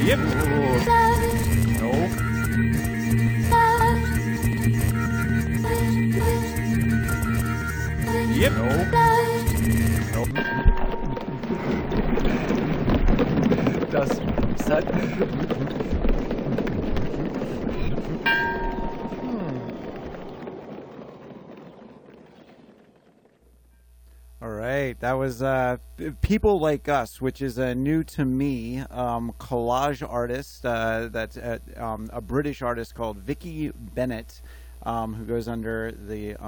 Yep. No. Yep. No. Nope. Das hat. All right, that was People Like Us, which is new to me, collage artist that's a British artist called Vicky Bennett, who goes under the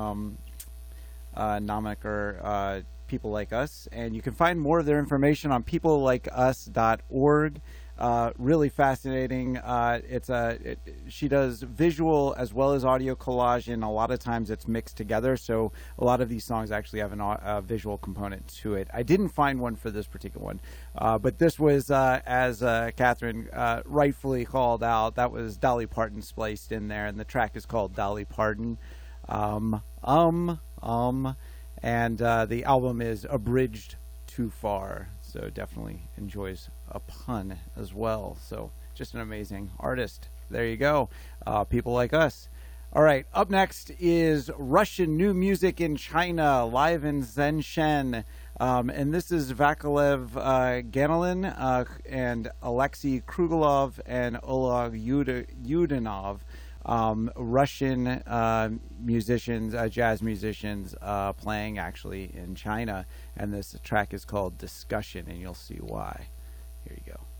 moniker People Like Us. And you can find more of their information on peopleLikeUs.org. Really fascinating. She does visual as well as audio collage, and a lot of times it's mixed together. So a lot of these songs actually have a visual component to it. I didn't find one for this particular one, but this was, as Catherine rightfully called out, that was Dolly Parton spliced in there, and the track is called Dolly Parton. And the album is Abridged Too Far. So definitely enjoys a pun as well. So just an amazing artist. There you go. People Like Us. All right. Up next is Russian new music in China, live in Shenzhen. And this is Vyacheslav Ganelin and Alexei Krugelov and Oleg Yudanov. Russian musicians, jazz musicians, playing actually in China, and this track is called Discussion, and you'll see why. Here you go.